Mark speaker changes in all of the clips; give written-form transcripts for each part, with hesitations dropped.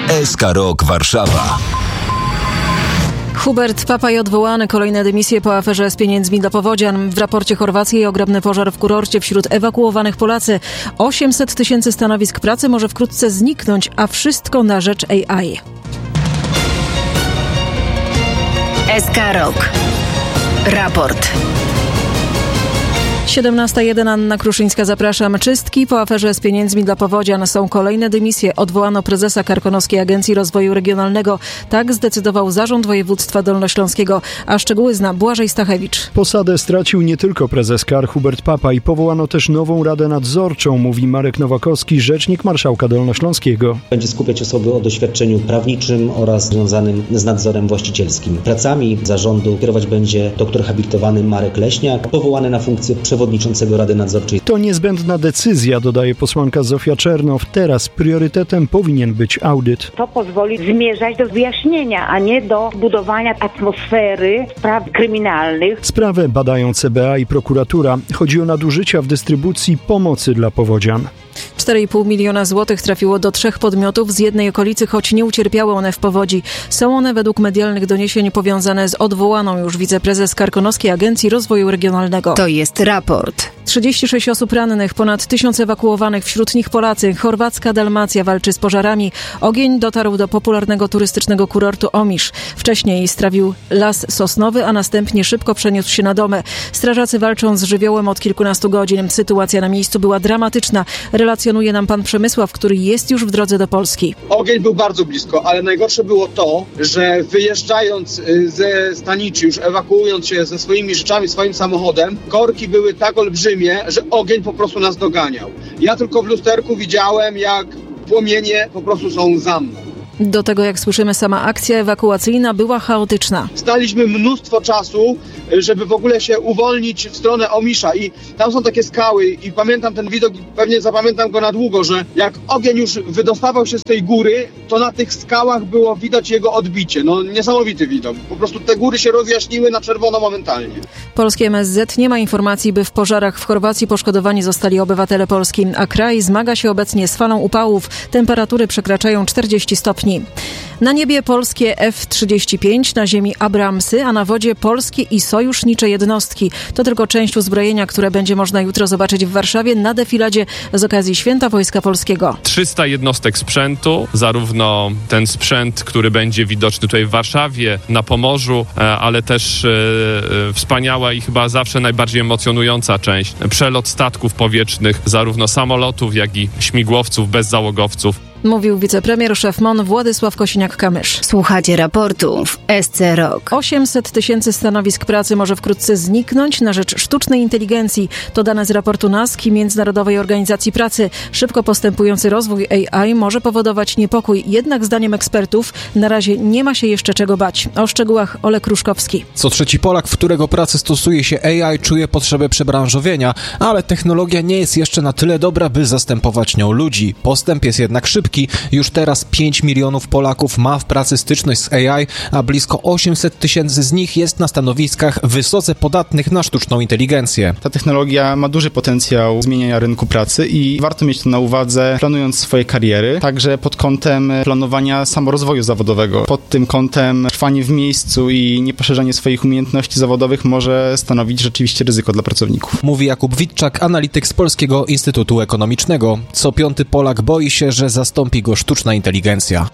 Speaker 1: SK Rok Warszawa.
Speaker 2: Hubert Papaj odwołany. Kolejne dymisje po aferze z pieniędzmi dla powodzian. W raporcie chorwackiej ogromny pożar w kurorcie. Wśród ewakuowanych Polacy 800 000 stanowisk pracy może wkrótce zniknąć, a wszystko na rzecz AI.
Speaker 3: SK Rok. Raport.
Speaker 2: 17:01, Anna Kruszyńska, zapraszam. Czystki po aferze z pieniędzmi dla powodzian. Są kolejne dymisje. Odwołano prezesa Karkonoskiej Agencji Rozwoju Regionalnego. Tak zdecydował Zarząd Województwa Dolnośląskiego. A szczegóły zna Błażej Stachewicz.
Speaker 4: Posadę stracił nie tylko prezes KAR Hubert Papaj. Powołano też nową Radę Nadzorczą, mówi Marek Nowakowski, rzecznik marszałka Dolnośląskiego.
Speaker 5: Będzie skupiać osoby o doświadczeniu prawniczym oraz związanym z nadzorem właścicielskim. Pracami zarządu kierować będzie doktor habilitowany Marek Leśniak, powołany na funkcję przewodniczącego Rady Nadzorczej.
Speaker 4: To niezbędna decyzja, dodaje posłanka Zofia Czernow. Teraz priorytetem powinien być audyt.
Speaker 6: To pozwoli zmierzać do wyjaśnienia, a nie do budowania atmosfery spraw kryminalnych.
Speaker 4: Sprawę badają CBA i prokuratura. Chodzi o nadużycia w dystrybucji pomocy dla powodzian.
Speaker 2: 4,5 miliona złotych trafiło do 3 podmiotów z jednej okolicy, choć nie ucierpiały one w powodzi. Są one według medialnych doniesień powiązane z odwołaną już wiceprezes Karkonoskiej Agencji Rozwoju Regionalnego.
Speaker 3: To jest raport.
Speaker 2: 36 osób rannych, ponad 1000 ewakuowanych, wśród nich Polacy. Chorwacka Dalmacja walczy z pożarami. Ogień dotarł do popularnego turystycznego kurortu Omisz. Wcześniej strawił las sosnowy, a następnie szybko przeniósł się na domy. Strażacy walczą z żywiołem od kilkunastu godzin. Sytuacja na miejscu była dramatyczna. Relacjonuje nam pan Przemysław, który jest już w drodze do Polski.
Speaker 7: Ogień był bardzo blisko, ale najgorsze było to, że wyjeżdżając ze stanicy, już ewakuując się ze swoimi rzeczami, swoim samochodem, korki były tak olbrzymie, że ogień po prostu nas doganiał. Ja tylko w lusterku widziałem, jak płomienie po prostu są za mną.
Speaker 2: Do tego, jak słyszymy, sama akcja ewakuacyjna była chaotyczna.
Speaker 7: Staliśmy mnóstwo czasu, żeby w ogóle się uwolnić w stronę Omisza i tam są takie skały i pamiętam ten widok, pewnie zapamiętam go na długo, że jak ogień już wydostawał się z tej góry, to na tych skałach było widać jego odbicie. No niesamowity widok. Po prostu te góry się rozjaśniły na czerwono momentalnie.
Speaker 2: Polskie MSZ nie ma informacji, by w pożarach w Chorwacji poszkodowani zostali obywatele polski, a kraj zmaga się obecnie z falą upałów. Temperatury przekraczają 40 stopni. Na niebie polskie F-35, na ziemi Abramsy, a na wodzie polskie i sojusznicze jednostki. To tylko część uzbrojenia, które będzie można jutro zobaczyć w Warszawie na defiladzie z okazji Święta Wojska Polskiego.
Speaker 8: 300 jednostek sprzętu, zarówno ten sprzęt, który będzie widoczny tutaj w Warszawie, na Pomorzu, ale też wspaniała i chyba zawsze najbardziej emocjonująca część. Przelot statków powietrznych, zarówno samolotów, jak i śmigłowców, bezzałogowców.
Speaker 2: Mówił wicepremier, szef MON Władysław Kosiniak-Kamysz.
Speaker 3: Słuchacie raportu w SC Rok.
Speaker 2: 800 000 stanowisk pracy może wkrótce zniknąć na rzecz sztucznej inteligencji. To dane z raportu NASK i Międzynarodowej Organizacji Pracy. Szybko postępujący rozwój AI może powodować niepokój. Jednak zdaniem ekspertów na razie nie ma się jeszcze czego bać. O szczegółach Olek Ruszkowski.
Speaker 9: Co trzeci Polak, w którego pracy stosuje się AI, czuje potrzebę przebranżowienia, ale technologia nie jest jeszcze na tyle dobra, by zastępować nią ludzi. Postęp jest jednak szybki. Już teraz 5 milionów Polaków ma w pracy styczność z AI, a blisko 800 000 z nich jest na stanowiskach wysoce podatnych na sztuczną inteligencję.
Speaker 10: Ta technologia ma duży potencjał zmieniania rynku pracy i warto mieć to na uwadze, planując swoje kariery, także pod kątem planowania samorozwoju zawodowego. Pod tym kątem trwanie w miejscu i nieposzerzanie swoich umiejętności zawodowych może stanowić rzeczywiście ryzyko dla pracowników.
Speaker 9: Mówi Jakub Witczak, analityk z Polskiego Instytutu Ekonomicznego. Co piąty Polak boi się, że zastąpi go sztuczna inteligencja.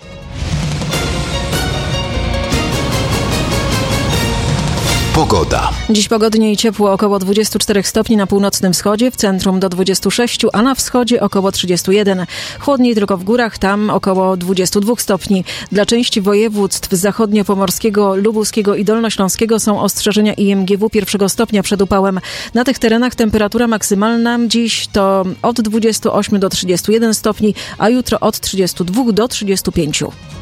Speaker 1: Pogoda.
Speaker 2: Dziś pogodnie i ciepło, około 24 stopni na północnym wschodzie, w centrum do 26, a na wschodzie około 31. Chłodniej tylko w górach, tam około 22 stopni. Dla części województw zachodniopomorskiego, lubuskiego i dolnośląskiego są ostrzeżenia IMGW 1 stopnia przed upałem. Na tych terenach temperatura maksymalna dziś to od 28 do 31 stopni, a jutro od 32 do 35.